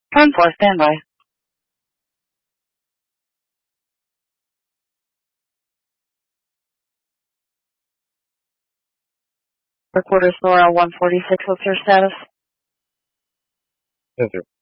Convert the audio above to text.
10-4, standby. Recorder Sora 146, what's your status? 10-0.